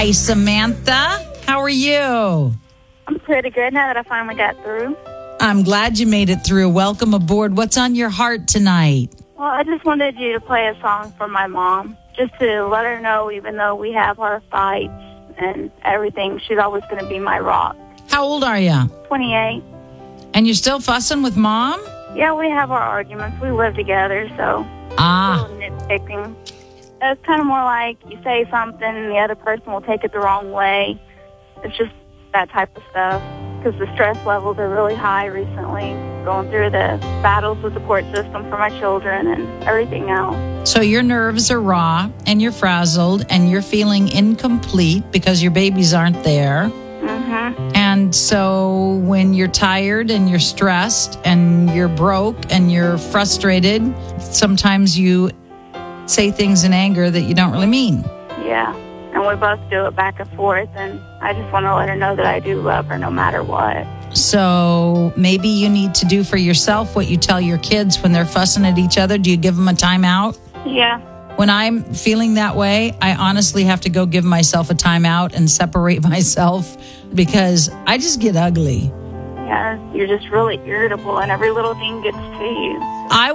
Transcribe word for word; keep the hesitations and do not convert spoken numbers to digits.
Hi, Samantha. How are you? I'm pretty good now that I finally got through. I'm glad you made it through. Welcome aboard. What's on your heart tonight? Well, I just wanted you to play a song for my mom, just to let her know, even though we have our fights and everything, she's always going to be my rock. How old are you? twenty-eight. And you're still fussing with Mom? Yeah, we have our arguments. We live together, so Ah. a little nitpicking. It's kind of more like you say something and the other person will take it the wrong way. It's just that type of stuff. Because the stress levels are really high recently, going through the battles with the court system for my children and everything else. So your nerves are raw and you're frazzled and you're feeling incomplete because your babies aren't there. Mm-hmm. And so when you're tired and you're stressed and you're broke and you're frustrated, sometimes you say things in anger that you don't really mean. Yeah, and we both do it back and forth, and I just want to let her know that I do love her no matter what. So maybe you need to do for yourself what you tell your kids when they're fussing at each other. Do you give them a timeout? Yeah. When I'm feeling that way, I honestly have to go give myself a timeout and separate myself because I just get ugly. Yeah, you're just really irritable, and every little thing gets to you. I